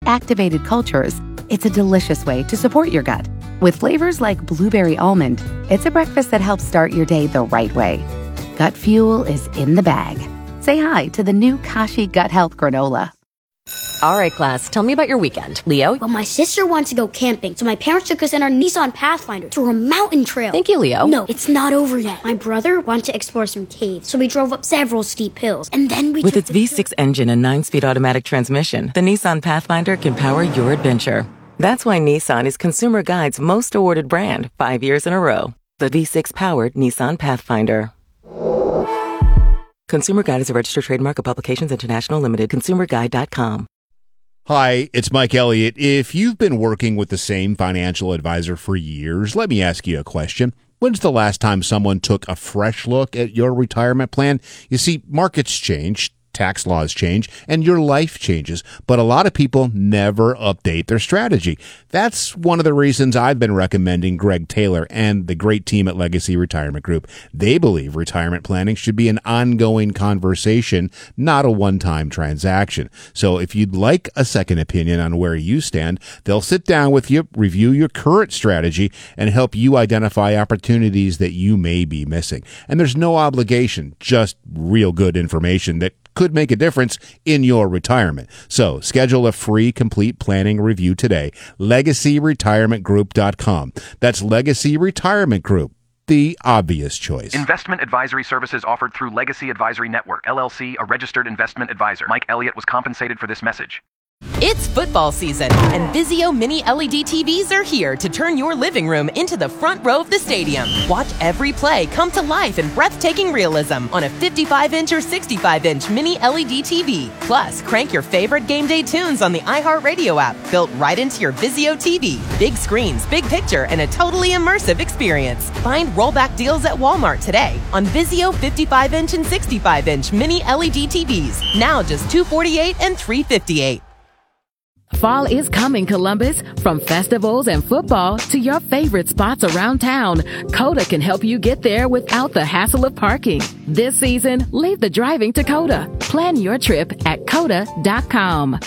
gut-activated cultures, it's a delicious way to support your gut. With flavors like blueberry almond, it's a breakfast that helps start your day the right way. Gut Fuel is in the bag. Say hi to the new Kashi Gut Health Granola. All right, class, tell me about your weekend. Leo? Well, my sister wants to go camping, so my parents took us in our Nissan Pathfinder to a mountain trail. Thank you, Leo. No, it's not over yet. My brother wanted to explore some caves, so we drove up several steep hills, and then we With its V6 engine and 9-speed automatic transmission, the Nissan Pathfinder can power your adventure. That's why Nissan is Consumer Guide's most awarded brand 5 years in a row. The V6-powered Nissan Pathfinder. Consumer Guide is a registered trademark of Publications International Limited. ConsumerGuide.com. Hi, it's Mike Elliott. If you've been working with the same financial advisor for years, let me ask you a question. When's the last time someone took a fresh look at your retirement plan? You see, markets change, tax laws change, and your life changes, but a lot of people never update their strategy. That's one of the reasons I've been recommending Greg Taylor and the great team at Legacy Retirement Group. They believe retirement planning should be an ongoing conversation, not a one-time transaction. So if you'd like a second opinion on where you stand, they'll sit down with you, review your current strategy, and help you identify opportunities that you may be missing. And there's no obligation, just real good information that could make a difference in your retirement. So schedule a free complete planning review today. LegacyRetirementGroup.com. That's Legacy Retirement Group, the obvious choice. Investment advisory services offered through Legacy Advisory Network, LLC, a registered investment advisor. Mike Elliott was compensated for this message. It's football season, and Vizio Mini LED TVs are here to turn your living room into the front row of the stadium. Watch every play come to life in breathtaking realism on a 55-inch or 65-inch Mini LED TV. Plus, crank your favorite game day tunes on the iHeartRadio app, built right into your Vizio TV. Big screens, big picture, and a totally immersive experience. Find rollback deals at Walmart today on Vizio 55-inch and 65-inch Mini LED TVs. Now just $248 and $358. Fall is coming, Columbus. From festivals and football to your favorite spots around town, Coda can help you get there without the hassle of parking. This season, leave the driving to Coda. Plan your trip at Coda.com.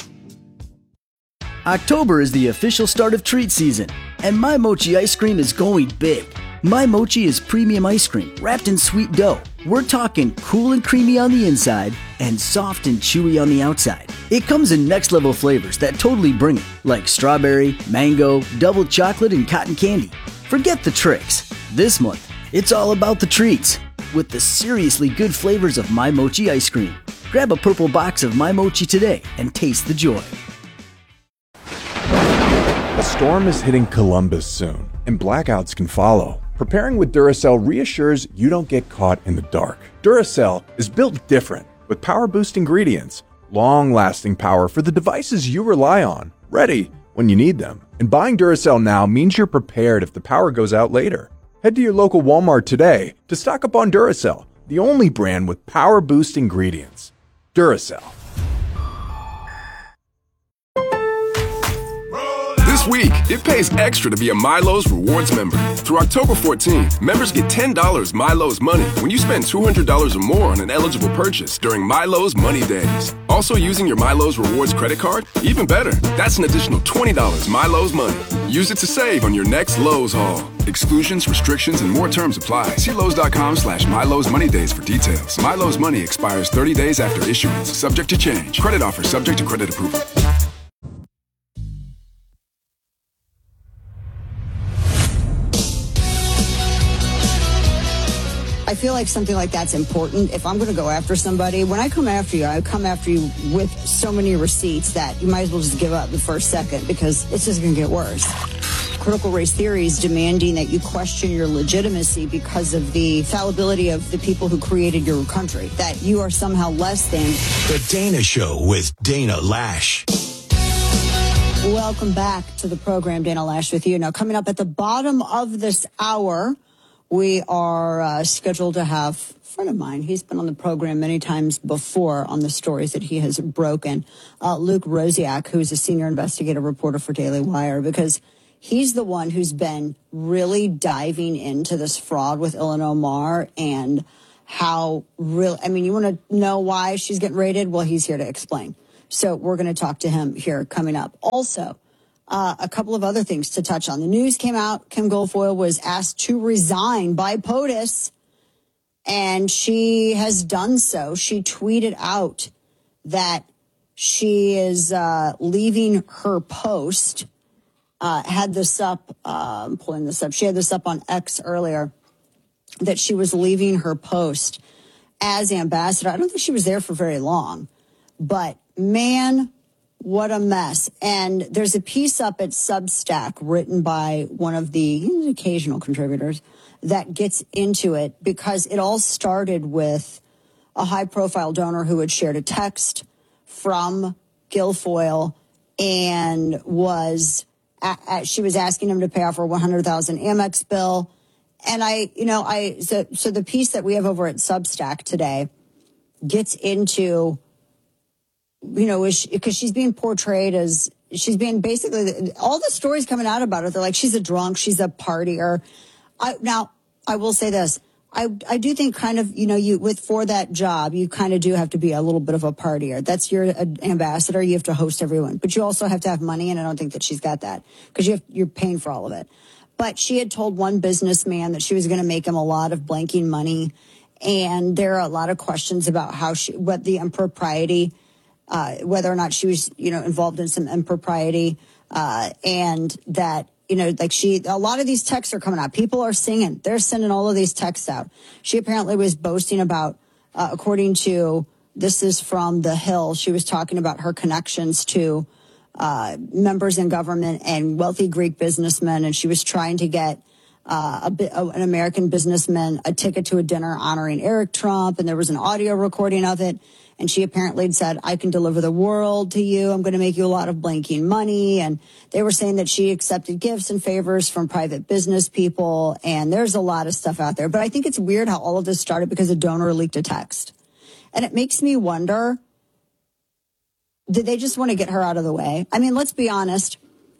October is the official start of treat season, and My Mochi ice cream is going big. My Mochi is premium ice cream wrapped in sweet dough. We're talking cool and creamy on the inside and soft and chewy on the outside. It comes in next level flavors that totally bring it, like strawberry, mango, double chocolate, and cotton candy. Forget the tricks. This month, it's all about the treats with the seriously good flavors of My Mochi ice cream. Grab a purple box of My Mochi today and taste the joy. A storm is hitting Columbus soon, and blackouts can follow. Preparing with Duracell reassures you don't get caught in the dark. Duracell is built different, with power-boost ingredients, long-lasting power for the devices you rely on, ready when you need them. And buying Duracell now means you're prepared if the power goes out later. Head to your local Walmart today to stock up on Duracell, the only brand with power-boost ingredients. Duracell. This week, it pays extra to be a Milo's Rewards member. Through October 14th, members get $10 Milo's Money when you spend $200 or more on an eligible purchase during Milo's Money Days. Also using your Milo's Rewards credit card? Even better, that's an additional $20 Milo's Money. Use it to save on your next Lowe's haul. Exclusions, restrictions, and more terms apply. See Lowe's.com/Milo's Money Days for details. Milo's Money expires 30 days after issuance, subject to change. Credit offer subject to credit approval. I feel like something like that's important. If I'm going to go after somebody, when I come after you, I come after you with so many receipts that you might as well just give up the first second because it's just going to get worse. Critical race theory is demanding that you question your legitimacy because of the fallibility of the people who created your country, that you are somehow less than. The Dana Show with Dana Lash. Welcome back to the program, Dana Lash with you. Now, coming up at the bottom of this hour, we are scheduled to have a friend of mine. He's been on the program many times before on the stories that he has broken. Luke Rosiak, who's a senior investigative reporter for Daily Wire, because he's the one who's been really diving into this fraud with Ilhan Omar and how real. I mean, you want to know why she's getting raided? Well, he's here to explain. So we're going to talk to him here coming up. Also, a couple of other things to touch on. The news came out. Kim Guilfoyle was asked to resign by POTUS, and she has done so. She tweeted out that she is leaving her post. Had this up, I'm pulling this up. She had this up on X earlier, that she was leaving her post as ambassador. I don't think she was there for very long, but man, what a mess. And there's a piece up at Substack written by one of the occasional contributors that gets into it, because it all started with a high-profile donor who had shared a text from Guilfoyle and she was asking him to pay off her $100,000 Amex bill. And so the piece that we have over at Substack today gets into, because she's being portrayed as, she's being basically, all the stories coming out about her, they're like, she's a drunk, she's a partier. Now, I will say this. I do think kind of, for that job, you kind of do have to be a little bit of a partier. That's your ambassador. You have to host everyone, but you also have to have money. And I don't think that she's got that, because you're paying for all of it. But she had told one businessman that she was going to make him a lot of blanking money. And there are a lot of questions about what the impropriety, whether or not she was, involved in some impropriety, and that, a lot of these texts are coming out. People are singing. They're sending all of these texts out. She apparently was boasting about, according to, this is from The Hill, she was talking about her connections to members in government and wealthy Greek businessmen. And she was trying to get an American businessman a ticket to a dinner honoring Eric Trump. And there was an audio recording of it. And she apparently had said, I can deliver the world to you. I'm going to make you a lot of blanking money. And they were saying that she accepted gifts and favors from private business people. And there's a lot of stuff out there. But I think it's weird how all of this started because a donor leaked a text. And it makes me wonder, did they just want to get her out of the way? I mean, let's be honest.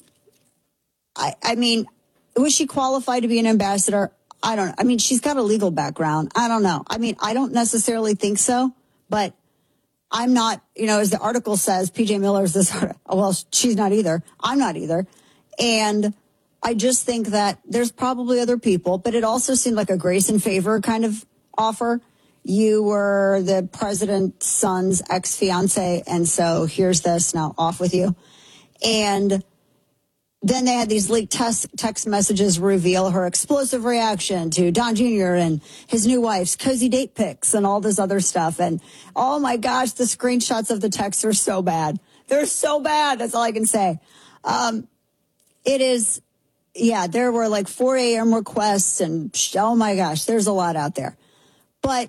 I mean, was she qualified to be an ambassador? I don't know. I mean, she's got a legal background. I don't know. I mean, I don't necessarily think so, but I'm not, as the article says, PJ Miller's this, well, she's not either. I'm not either. And I just think that there's probably other people, but it also seemed like a grace and favor kind of offer. You were the president's son's ex-fiance, and so here's this, now off with you. And then they had these leaked text messages reveal her explosive reaction to Don Jr. and his new wife's cozy date pics and all this other stuff. And, oh, my gosh, the screenshots of the texts are so bad. They're so bad. That's all I can say. It is, there were like 4 a.m. requests and, oh, my gosh, there's a lot out there. But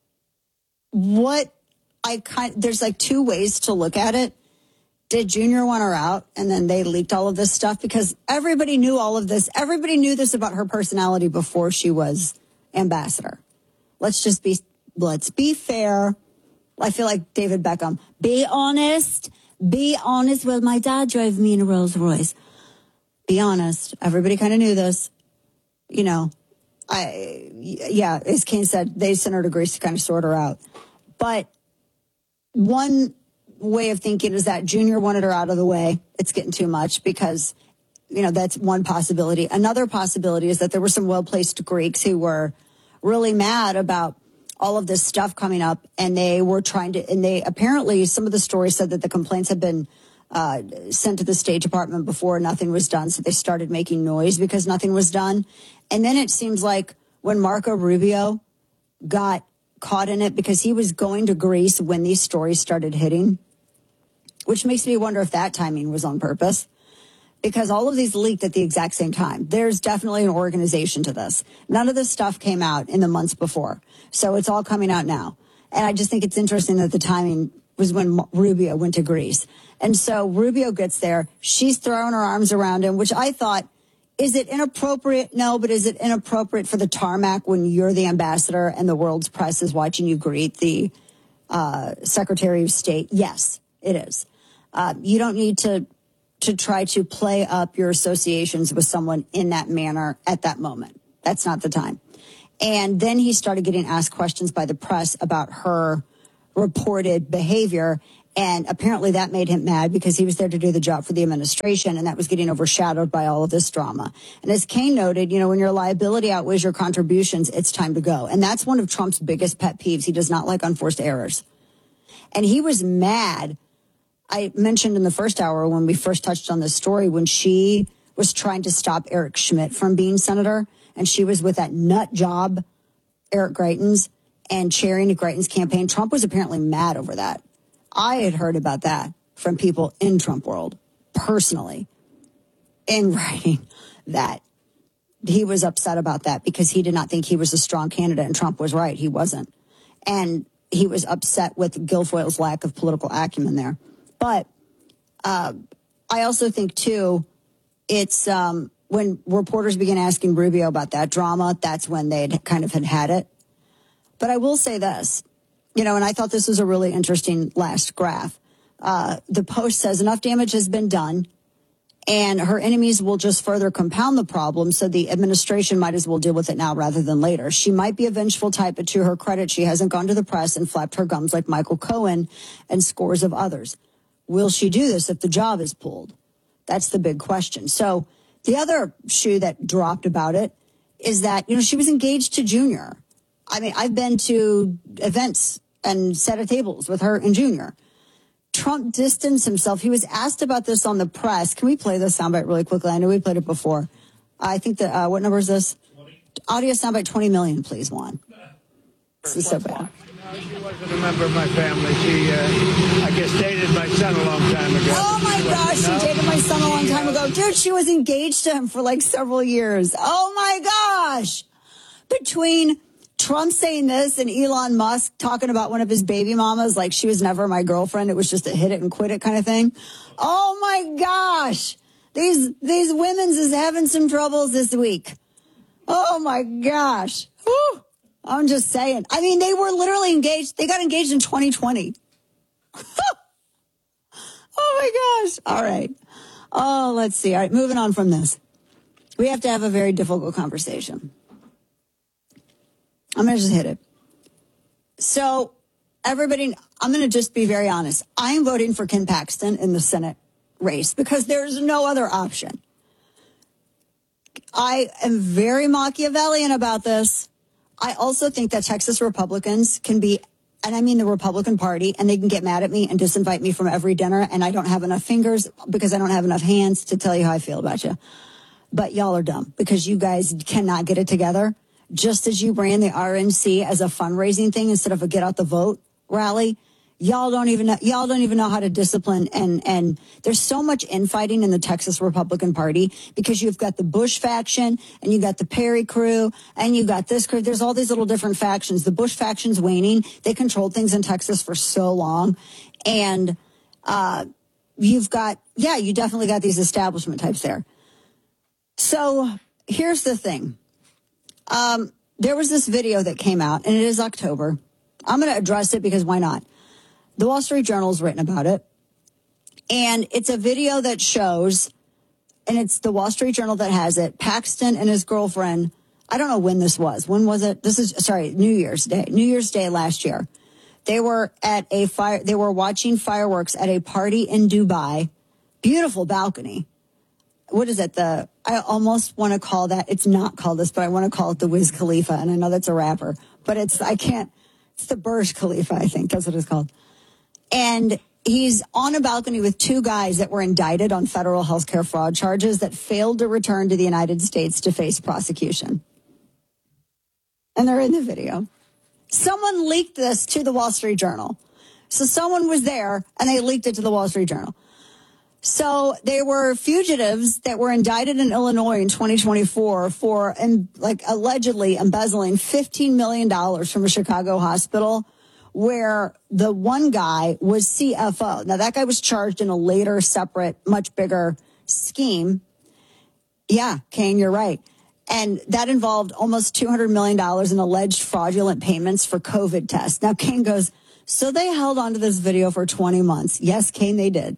there's like two ways to look at it. Did Junior want her out? And then they leaked all of this stuff because everybody knew all of this. Everybody knew this about her personality before she was ambassador. Let's be fair. I feel like David Beckham. Be honest. Be honest. Well, my dad drove me in a Rolls Royce. Be honest. Everybody kind of knew this. As Kane said, they sent her to Greece to kind of sort her out. But one way of thinking is that Junior wanted her out of the way. It's getting too much because, that's one possibility. Another possibility is that there were some well-placed Greeks who were really mad about all of this stuff coming up, and they were apparently, some of the stories said that the complaints had been sent to the State Department before nothing was done, so they started making noise because nothing was done. And then it seems like when Marco Rubio got caught in it, because he was going to Greece when these stories started hitting, which makes me wonder if that timing was on purpose, because all of these leaked at the exact same time. There's definitely an organization to this. None of this stuff came out in the months before, so it's all coming out now. And I just think it's interesting that the timing was when Rubio went to Greece. And so Rubio gets there. She's throwing her arms around him, which I thought, is it inappropriate? No, but is it inappropriate for the tarmac when you're the ambassador and the world's press is watching you greet the Secretary of State? Yes, it is. You don't need to try to play up your associations with someone in that manner at that moment. That's not the time. And then he started getting asked questions by the press about her reported behavior. And apparently that made him mad because he was there to do the job for the administration, and that was getting overshadowed by all of this drama. And as Kane noted, when your liability outweighs your contributions, it's time to go. And that's one of Trump's biggest pet peeves. He does not like unforced errors. And he was mad. I mentioned in the first hour when we first touched on this story, when she was trying to stop Eric Schmidt from being senator, and she was with that nut job, Eric Greitens, and chairing Greitens' campaign. Trump was apparently mad over that. I had heard about that from people in Trump world, personally, in writing, that he was upset about that because he did not think he was a strong candidate, and Trump was right. He wasn't. And he was upset with Guilfoyle's lack of political acumen there. But I also think, too, it's when reporters began asking Rubio about that drama, that's when they'd kind of had it. But I will say this. And I thought this was a really interesting last graph. The Post says enough damage has been done, and her enemies will just further compound the problem, so the administration might as well deal with it now rather than later. She might be a vengeful type, but to her credit, she hasn't gone to the press and flapped her gums like Michael Cohen and scores of others. Will she do this if the job is pulled? That's the big question. So the other shoe that dropped about it is that, she was engaged to Junior. I mean, I've been to events and set of tables with her and Junior. Trump distanced himself. He was asked about this on the press. Can we play this soundbite really quickly? I know we played it before. I think that, what number is this? 20. Audio soundbite 20 million, please, Juan. This is so bad. No, she wasn't a member of my family. She, I guess, dated my son a long time ago. Oh, my gosh, she dated my son a long time ago. Dude, she was engaged to him for like several years. Oh, my gosh. Between Trump saying this and Elon Musk talking about one of his baby mamas, like she was never my girlfriend. It was just a hit it and quit it kind of thing. Oh, my gosh. These women's is having some troubles this week. Oh, my gosh. Whew. I'm just saying. I mean, they were literally engaged. They got engaged in 2020. Oh, my gosh. All right. Oh, let's see. All right, moving on from this. We have to have a very difficult conversation. I'm going to just hit it. So, everybody, I'm going to just be very honest. I'm voting for Ken Paxton in the Senate race because there's no other option. I am very Machiavellian about this. I also think that Texas Republicans can be, and I mean the Republican Party, and they can get mad at me and disinvite me from every dinner, and I don't have enough fingers because I don't have enough hands to tell you how I feel about you. But y'all are dumb because you guys cannot get it together. Just as you ran the RNC as a fundraising thing instead of a get out the vote rally, y'all don't even know how to discipline. And there's so much infighting in the Texas Republican Party because you've got the Bush faction and you got the Perry crew and you got this crew. There's all these little different factions. The Bush faction's waning. They controlled things in Texas for so long. And you definitely got these establishment types there. So here's the thing. There was this video that came out, and it is October. I'm going to address it because why not? The Wall Street Journal's written about it. And it's a video that shows, and it's the Wall Street Journal that has it, Paxton and his girlfriend. I don't know when this was. When was it? New Year's Day. New Year's Day last year. They were at they were watching fireworks at a party in Dubai. Beautiful balcony. What is it? I almost want to call that, it's not called this, but I want to call it the Wiz Khalifa. And I know that's a rapper, but it's the Burj Khalifa, I think. That's what it's called. And he's on a balcony with two guys that were indicted on federal healthcare fraud charges that failed to return to the United States to face prosecution. And they're in the video. Someone leaked this to the Wall Street Journal. So someone was there and they leaked it to the Wall Street Journal. So they were fugitives that were indicted in Illinois in 2024 for allegedly embezzling $15 million from a Chicago hospital where the one guy was CFO. Now, that guy was charged in a later, separate, much bigger scheme. Yeah, Kane, you're right. And that involved almost $200 million in alleged fraudulent payments for COVID tests. Now, Kane goes, so they held onto this video for 20 months. Yes, Kane, they did.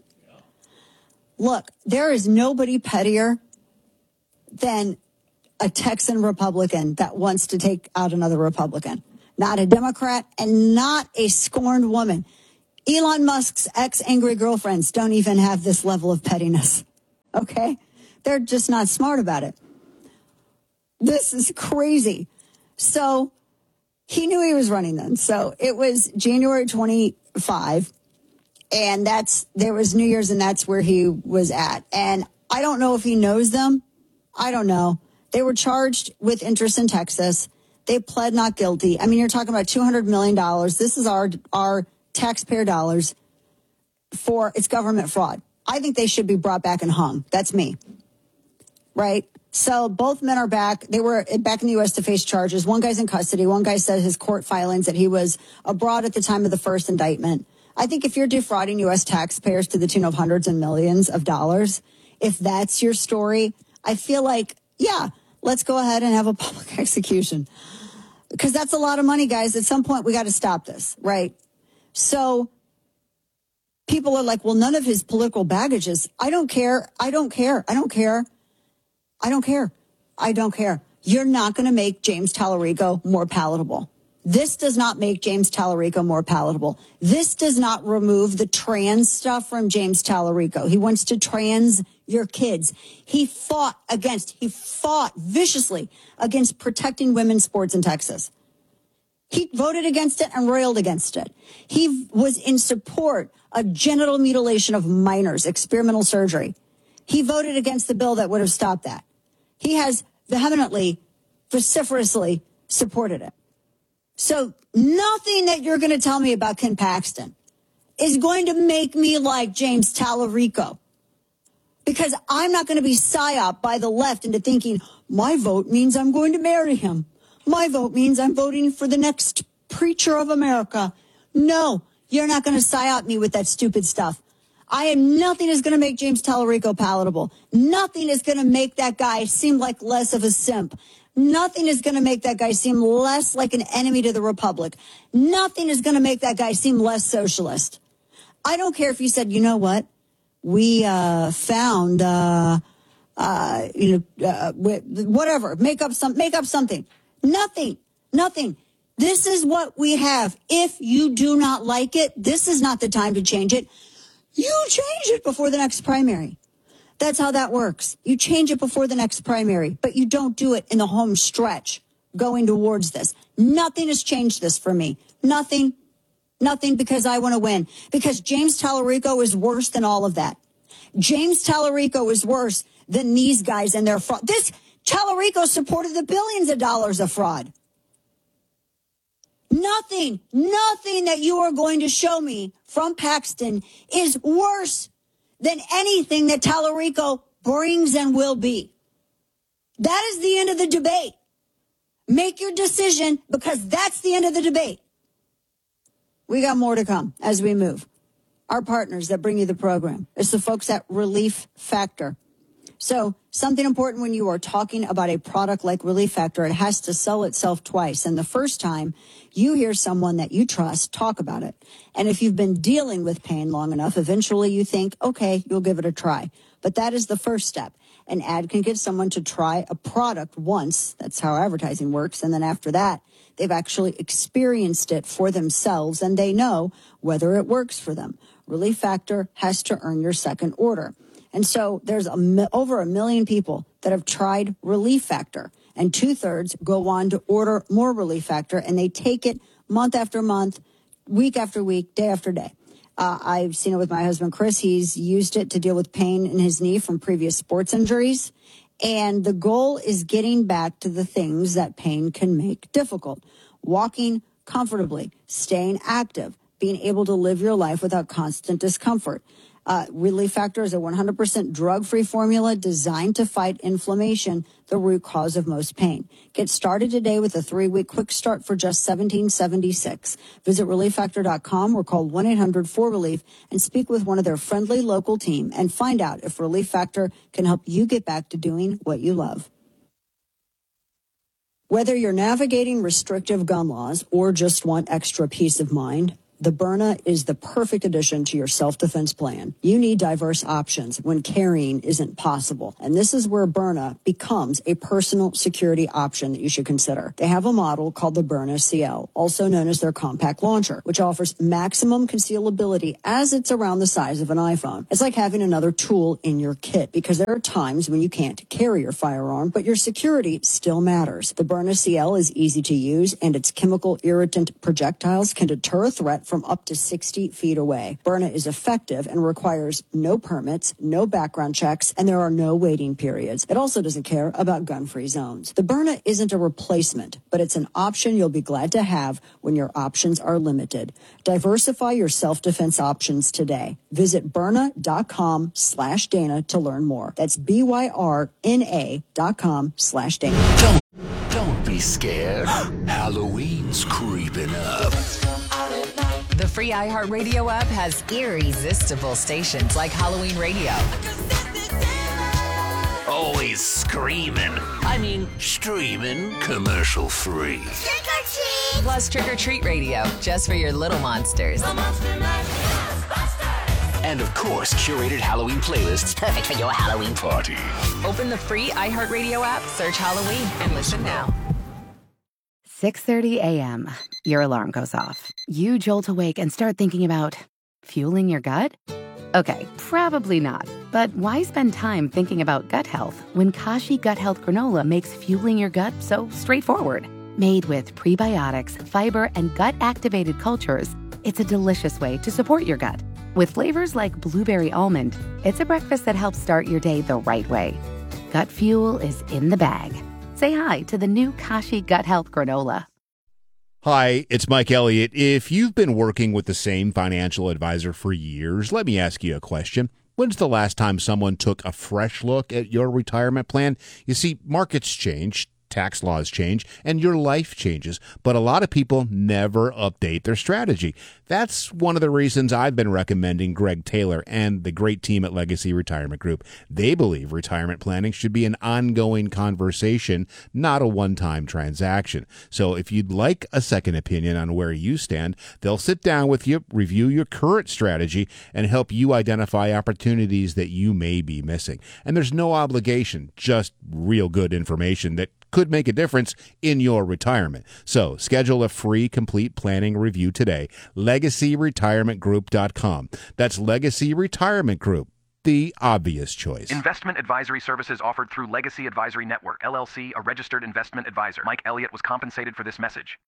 Look, there is nobody pettier than a Texan Republican that wants to take out another Republican. Not a Democrat and not a scorned woman. Elon Musk's ex-angry girlfriends don't even have this level of pettiness. Okay? They're just not smart about it. This is crazy. So he knew he was running then. So it was January 25, and there was New Year's, and that's where he was at. And I don't know if he knows them. I don't know. They were charged with interest in Texas. They pled not guilty. I mean, you're talking about $200 million. This is our taxpayer dollars for its government fraud. I think they should be brought back and hung. That's me. Right? So both men are back. They were back in the U.S. to face charges. One guy's in custody. One guy said his court filings that he was abroad at the time of the first indictment. I think if you're defrauding U.S. taxpayers to the tune of hundreds and millions of dollars, if that's your story, I feel like, yeah, let's go ahead and have a public execution. Because that's a lot of money, guys. At some point, we got to stop this, right? So people are like, well, none of his political baggage is, I don't care. You're not going to make James Tallarico more palatable. This does not make James Tallarico more palatable. This does not remove the trans stuff from James Tallarico. He wants to trans your kids. He fought viciously against protecting women's sports in Texas. He voted against it and railed against it. He was in support of genital mutilation of minors, experimental surgery. He voted against the bill that would have stopped that. He has vehemently, vociferously supported it. So nothing that you're going to tell me about Ken Paxton is going to make me like James Tallarico, because I'm not going to be psyoped by the left into thinking my vote means I'm going to marry him. My vote means I'm voting for the next preacher of America. No, you're not going to psyop me with that stupid stuff. Nothing is going to make James Tallarico palatable. Nothing is going to make that guy seem like less of a simp. Nothing is going to make that guy seem less like an enemy to the Republic. Nothing is going to make that guy seem less socialist. I don't care if you said, you know what? We found, whatever. Make up something. Nothing. This is what we have. If you do not like it, this is not the time to change it. You change it before the next primary. That's how that works. You change it before the next primary, but you don't do it in the home stretch going towards this. Nothing has changed this for me. Nothing, because I want to win. Because James Tallarico is worse than all of that. James Tallarico is worse than these guys and their fraud. This Tallarico supported the billions of dollars of fraud. Nothing that you are going to show me from Paxton is worse than anything that Tallarico brings and will be. That is the end of the debate. Make your decision, because that's the end of the debate. We got more to come as we move. Our partners that bring you the program. It's the folks at Relief Factor. So something important when you are talking about a product like Relief Factor, it has to sell itself twice. And the first time you hear someone that you trust talk about it. And if you've been dealing with pain long enough, eventually you think, okay, you'll give it a try. But that is the first step. An ad can get someone to try a product once. That's how advertising works. And then after that, they've actually experienced it for themselves and they know whether it works for them. Relief Factor has to earn your second order. And so there's over 1 million people that have tried Relief Factor, and 2/3 go on to order more Relief Factor, and they take it month after month, week after week, day after day. I've seen it with my husband, Chris. He's used it to deal with pain in his knee from previous sports injuries. And the goal is getting back to the things that pain can make difficult. Walking comfortably, staying active, being able to live your life without constant discomfort. Relief Factor is a 100% drug-free formula designed to fight inflammation, the root cause of most pain. Get started today with a 3-week quick start for just $17.76. Visit ReliefFactor.com or call 1-800-4RELIEF and speak with one of their friendly local team and find out if Relief Factor can help you get back to doing what you love. Whether you're navigating restrictive gun laws or just want extra peace of mind, The Byrna is the perfect addition to your self-defense plan. You need diverse options when carrying isn't possible. And this is where Byrna becomes a personal security option that you should consider. They have a model called the Byrna CL, also known as their compact launcher, which offers maximum concealability as it's around the size of an iPhone. It's like having another tool in your kit because there are times when you can't carry your firearm, but your security still matters. The Byrna CL is easy to use, and its chemical irritant projectiles can deter a threat from up to 60 feet away. Byrna is effective and requires no permits, no background checks, and there are no waiting periods. It also doesn't care about gun-free zones. The Byrna isn't a replacement, but it's an option you'll be glad to have when your options are limited. Diversify your self-defense options today. Visit Byrna.com/Dana to learn more. That's BYRNA.com/Dana. Don't be scared. Halloween's creeping up. The free iHeartRadio app has irresistible stations like Halloween Radio. Always screaming. I mean, streaming commercial free. Trick or treat! Plus Trick or Treat Radio, just for your little monsters. And of course, curated Halloween playlists perfect for your Halloween party. Open the free iHeartRadio app, search Halloween, and listen now. 6:30 a.m. Your alarm goes off. You jolt awake and start thinking about fueling your gut? Okay, probably not. But why spend time thinking about gut health when Kashi Gut Health Granola makes fueling your gut so straightforward? Made with prebiotics, fiber, and gut-activated cultures, it's a delicious way to support your gut. With flavors like blueberry almond, it's a breakfast that helps start your day the right way. Gut fuel is in the bag. Say hi to the new Kashi Gut Health Granola. Hi, it's Mike Elliott. If you've been working with the same financial advisor for years, let me ask you a question. When's the last time someone took a fresh look at your retirement plan? You see, markets change, tax laws change, and your life changes, but a lot of people never update their strategy. That's one of the reasons I've been recommending Greg Taylor and the great team at Legacy Retirement Group. They believe retirement planning should be an ongoing conversation, not a one-time transaction. So if you'd like a second opinion on where you stand, they'll sit down with you, review your current strategy, and help you identify opportunities that you may be missing. And there's no obligation, just real good information that could make a difference in your retirement. So schedule a free complete planning review today. LegacyRetirementGroup.com. That's Legacy Retirement Group, the obvious choice. Investment advisory services offered through Legacy Advisory Network, LLC, a registered investment advisor. Mike Elliott was compensated for this message.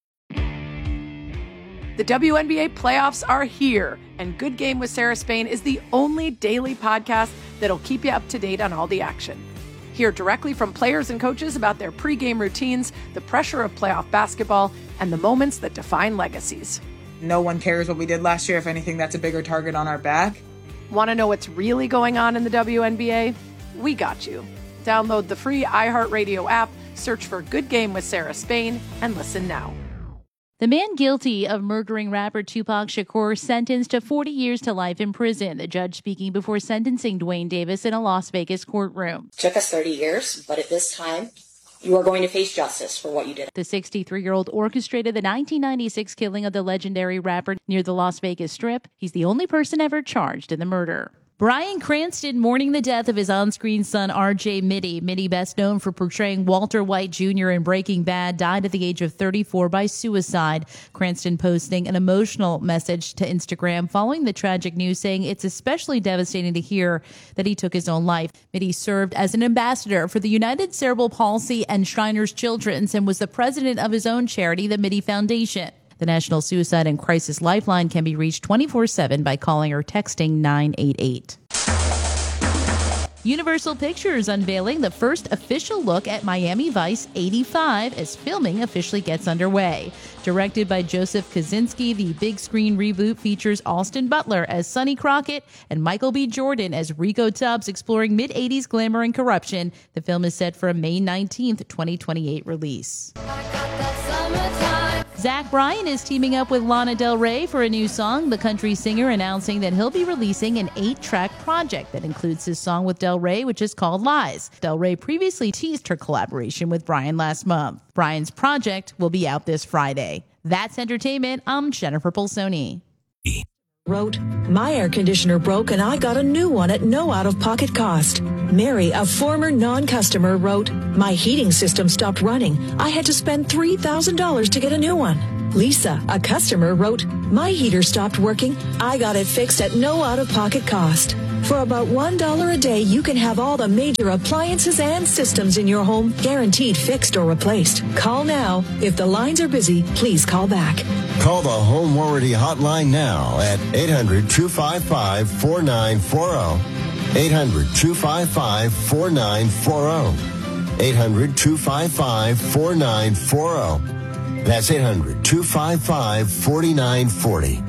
The WNBA playoffs are here, and Good Game with Sarah Spain is the only daily podcast that'll keep you up to date on all the action. Hear directly from players and coaches about their pregame routines, the pressure of playoff basketball, and the moments that define legacies. No one cares what we did last year. If anything, that's a bigger target on our back. Want to know what's really going on in the WNBA? We got you. Download the free iHeartRadio app, search for Good Game with Sarah Spain, and listen now. The man guilty of murdering rapper Tupac Shakur sentenced to 40 years to life in prison. The judge speaking before sentencing Dwayne Davis in a Las Vegas courtroom. Took us 30 years, but at this time, you are going to face justice for what you did. The 63-year-old orchestrated the 1996 killing of the legendary rapper near the Las Vegas Strip. He's the only person ever charged in the murder. Bryan Cranston mourning the death of his on-screen son, R.J. Mitty. Mitty, best known for portraying Walter White Jr. in Breaking Bad, died at the age of 34 by suicide. Cranston posting an emotional message to Instagram following the tragic news, saying it's especially devastating to hear that he took his own life. Mitty served as an ambassador for the United Cerebral Palsy and Shriners Children's and was the president of his own charity, the Mitty Foundation. The National Suicide and Crisis Lifeline can be reached 24/7 by calling or texting 988. Universal Pictures unveiling the first official look at Miami Vice 85 as filming officially gets underway. Directed by Joseph Kosinski, the big screen reboot features Austin Butler as Sonny Crockett and Michael B. Jordan as Rico Tubbs exploring mid-80s glamour and corruption. The film is set for a May 19th, 2028 release. Zach Bryan is teaming up with Lana Del Rey for a new song. The country singer announcing that he'll be releasing an 8-track project that includes his song with Del Rey, which is called Lies. Del Rey previously teased her collaboration with Bryan last month. Bryan's project will be out this Friday. That's entertainment. I'm Jennifer Pulsoni. wrote, "My air conditioner broke and I got a new one at no out-of-pocket cost." Mary, a former non-customer, wrote, "My heating system stopped running. I had to spend $3,000 to get a new one." Lisa, a customer, wrote, "My heater stopped working. I got it fixed at no out-of-pocket cost." For about $1 a day, you can have all the major appliances and systems in your home guaranteed fixed or replaced. Call now. If the lines are busy, please call back. Call the Home Warranty Hotline now at 800-255-4940. 800-255-4940. 800-255-4940. That's 800-255-4940.